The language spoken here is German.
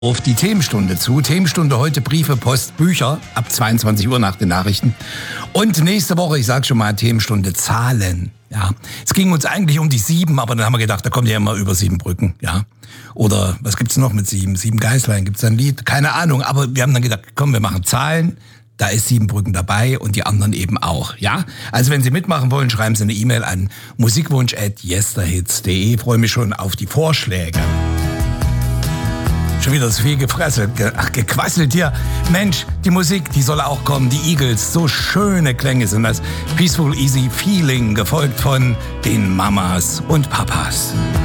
Auf die Themenstunde zu. Themenstunde heute Briefe, Post, Bücher ab 22 Uhr nach den Nachrichten. Und nächste Woche, ich sag schon mal, Themenstunde Zahlen. Ja, es ging uns eigentlich um die 7, aber dann haben wir gedacht, da kommt ja immer über 7 Brücken. Ja, oder was gibt's noch mit 7? 7 Geißlein, gibt's da ein Lied? Keine Ahnung, aber wir haben dann gedacht, komm, wir machen Zahlen. Da ist 7 Brücken dabei und die anderen eben auch, ja? Also wenn Sie mitmachen wollen, schreiben Sie eine E-Mail an musikwunsch@yesterhits.de. Freue mich schon auf die Vorschläge. Schon wieder so viel gequasselt hier. Mensch, die Musik, die soll auch kommen. Die Eagles, so schöne Klänge sind das. Peaceful Easy Feeling, gefolgt von den Mamas und Papas.